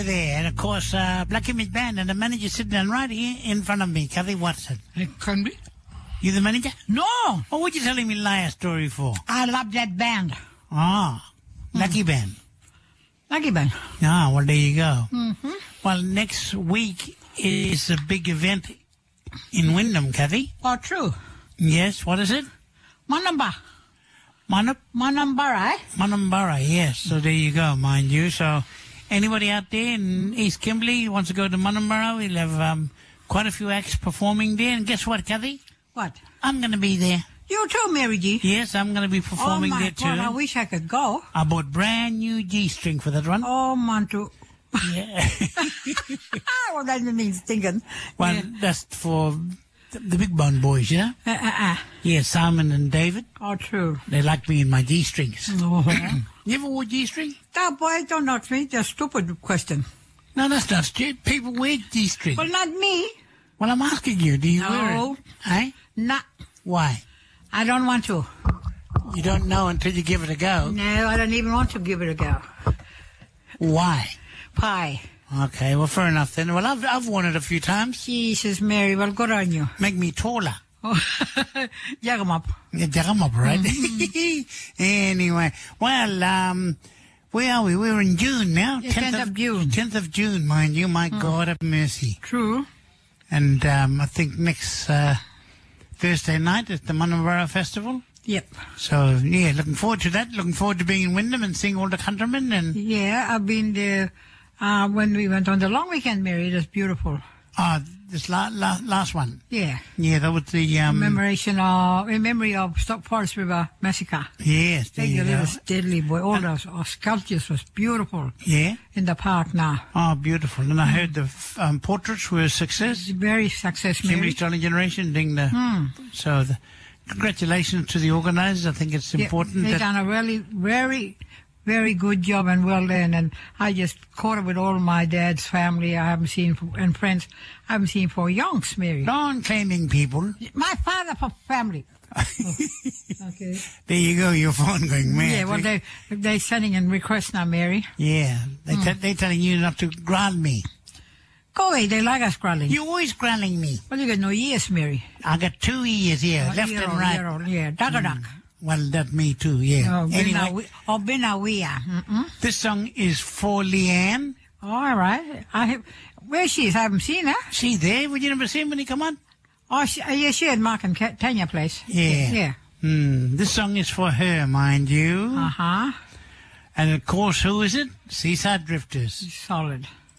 there, and of course, Black Image Band, and the manager sitting down right here in front of me. Kathy Watson. It can be. You the manager? No. Oh, what you telling me liar story for? I love that band. Ah, Lucky Band. Lucky band. Ah, well, there you go. Mm-hmm. Well, next week is a big event in Wyndham, Kathy. Oh, true. Yes, what is it? Manamba. Manambara, eh? Manambara, yes. So there you go, mind you. So anybody out there in East Kimberley wants to go to Manambara, we'll have quite a few acts performing there. And guess what, Kathy? What? I'm going to be there. You too, Mary G. Yes, I'm going to be performing there too. Oh, my God, I wish I could go. I bought brand new G-string for that one. Oh, Mantu. Yeah. Well, that means thinking. Well, Yeah. that's for the big bone boys, you know? Yeah, Simon and David. Oh, true. They like me in my G-strings. Oh. You ever wore G-string? That boy, don't ask me. That's a stupid question. No, that's not stupid. People wear G-string. Well, not me. Well, I'm asking you, do you wear No. it? Eh? Nah. Why? I don't want to. You don't know until you give it a go. No, I don't even want to give it a go. Why? Pie. Okay, well, fair enough then. Well, I've worn it a few times. Jesus, Mary, well, good on you. Make me taller. Oh, jag 'em up. Yeah, jack 'em up, right? Anyway, well, where are we? We're in June now. Yeah, 10th of June. 10th of June, mind you. My God have mercy. True. And I think next Thursday night at the Manambara Festival. Yep. So, yeah, looking forward to that. Looking forward to being in Wyndham and seeing all the countrymen. And Yeah, I've been there when we went on the long weekend, Mary. It was beautiful. this last one. Yeah. Yeah, that was the... in memory of Stop Forest River Massacre. Yes, there Thank you you, go. little steadily boy. All those sculptures was beautiful Yeah. in the park now. Oh, beautiful. And I heard the portraits were a success. It's very successful. Kimberley Sterling Generation doing so congratulations to the organisers. I think it's important They've done a really very good job and well done. And I just caught up with all my dad's family I haven't seen and friends I haven't seen for yonks, Mary. non-claiming people. My father for family. Okay. There you go, your phone going mad. Yeah, well, they're sending in requests now, Mary. Yeah, they're telling you not to growl me. Go away, they like us growling. You're always growling me. Well, you got no ears, Mary. I got 2 ears here, left and right. Yeah, duck. Well, that me too, yeah. Anyway, this song is for Leanne. All right. Where she is, I haven't seen her. She there? Would you never see him when he come on? Oh, she had Mark and Tanya place. Yeah. Yeah. This song is for her, mind you. Uh-huh. And of course, who is it? Seaside Drifters. Solid.